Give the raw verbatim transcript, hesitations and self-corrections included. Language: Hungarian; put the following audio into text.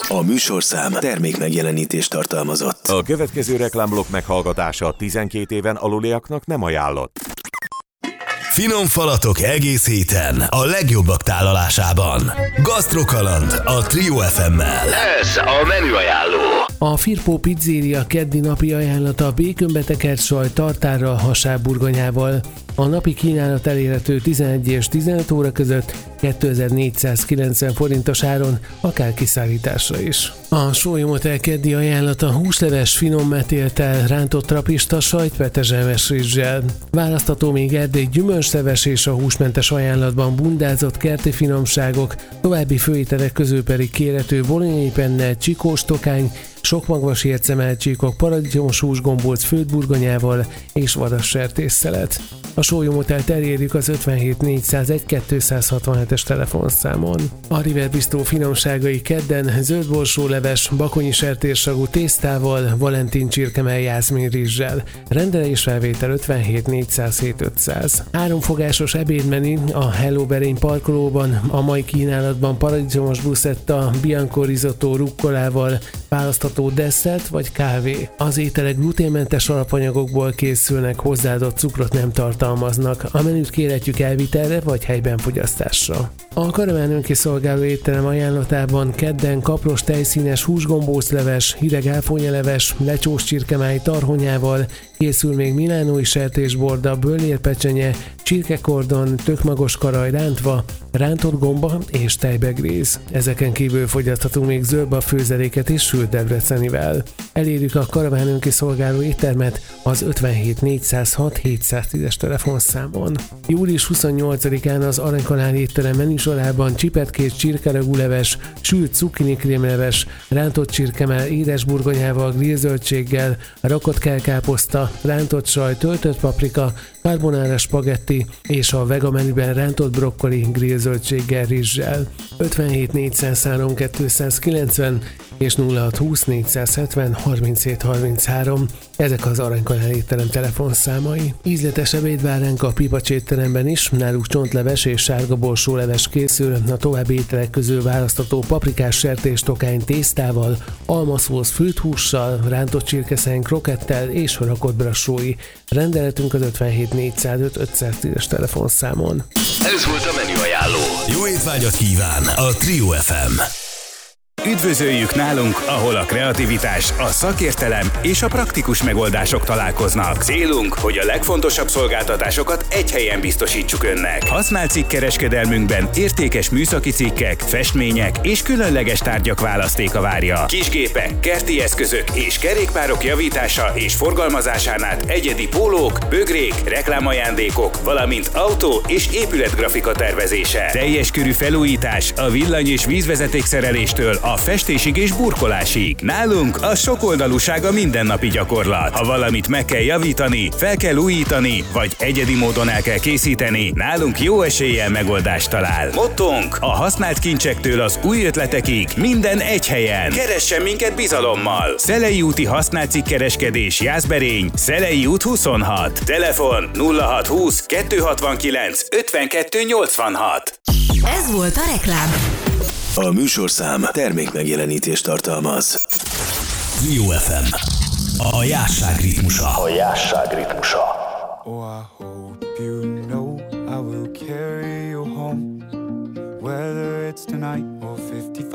A műsorszám termék megjelenítést tartalmazott. A következő reklámblokk meghallgatása tizenkét éven aluliaknak nem ajánlott. Finom falatok egész héten a legjobbak tálalásában. Gasztrokaland a Trio ef emmel. Ez a menüajánló. A Firpo Pizzeria keddi napi ajánlata békönbetekert saj tartárral, hasábburgonyával. A napi kínálat elérhető tizenegy és tizenöt óra között kétezer-négyszázkilencven forintos áron, akár kiszállításra is. A Sólyomhotel keddi ajánlata húsleves, finom metéltel, rántott trapista, sajtpetezselmes rizssel. Választható még erdély gyümölcsleves és a húsmentes ajánlatban bundázott kerti finomságok, további főételek közül pedig kérhető bolonyai penne, csikós tokány, sokmagvas ércemelcsíkok, paradicsomos húsgombóc főtt burgonyával és vadas sertésszelet. A Sólyomhotelt elérjük az ötvenhét négyszázegy kétszázhatvanhetes telefonszámon. A River Bistro finomságai kedden zöldborsóleves, bakonyi sertéssagú tésztával, valentin csirkemell jászmin rizssel. Rendelésfelvétel ötvenhét négyszázhét ötszáz. Háromfogásos ebédmenü a Hello Berény parkolóban, a mai kínálatban paradicsomos bruschetta, bianco risotto rukkolával, választható desszert vagy kávé. Az ételek gluténmentes alapanyagokból készülnek, hozzáadott cukrot nem tartalmaznak. A menüt kérhetjük elvitelre vagy helyben fogyasztásra. A Karaván önkiszolgáló étterem ajánlatában kedden kapros tejszínes húsgombócleves, hideg áfonyaleves, lecsós csirkemáj tarhonyával, készül még milánói sertésborda, bőrlérpecsenye, csirkekordon, tökmagos karaj rántva, rántott gomba és tejbegréz. Ezeken kívül fogyaszthatunk még zöldba főzeléket és sült debrecenivel. Elérjük a Karaván önkiszolgáló éttermet az ötvenhét négyszázhat hétszáztízes telefonszámon. július huszonnyolcadikán az Aranykanál étterem menüsorában csipetkés csirkeragúleves, sült cukkinikrémleves, rántott csirkemell édesburgonyával, grillzöldséggel, rakott kelkáposzta, rántott saj, töltött paprika, carbonara spagetti és a vega menüben rántott brokkoli grillzöldséggel, rizssel. ötvenhét négyszázhárom kétszázkilencven és nulla hat húsz négyszázhetven harminchét harminchárom. Ezek az Aranykanál étterem telefonszámai. Ízletes ebéd vár ránk a Pipacs étteremben is, náluk csontleves és sárga borsóleves készül, a további ételek közül választható paprikás sertés tokány tésztával, almaszósz fült hússal, rántott csirkeszeny krokettel és rakott brassói. Rendeletünk az ötvenhét négyszázöt ötszáztízes telefonszámon. Ez volt a menüajánló. Jó étvágyat kíván a Trio ef em. Üdvözöljük nálunk, ahol a kreativitás, a szakértelem és a praktikus megoldások találkoznak. Célunk, hogy a legfontosabb szolgáltatásokat egy helyen biztosítsuk önnek. Használt cikkkereskedelmünkben értékes műszaki cikkek, festmények és különleges tárgyak választéka várja. Kisgépek, kerti eszközök és kerékpárok javítása és forgalmazásán át egyedi pólók, bögrék, reklámajándékok, valamint autó és épületgrafika tervezése. Teljes körű felújítás a villany- és vízvezetékszereléstől a festésig és burkolásig. Nálunk a sokoldalúság a mindennapi gyakorlat. Ha valamit meg kell javítani, fel kell újítani, vagy egyedi módon el kell készíteni, nálunk jó eséllyel megoldást talál. Mottónk: a használt kincsektől az új ötletekig minden egy helyen. Keressen minket bizalommal! Szelei úti használt cikkkereskedés, Jászberény, Szelei út huszonhat. Telefon nulla hat húsz kettőszázhatvankilenc ötvenkettő nyolcvanhat. Ez volt a reklám. A műsorszám termék megjelenítést tartalmaz. Trio ef em. A jásság ritmusa. A jásság ritmusa. Oh, I hope you know I will carry you home, whether it's tonight or fifty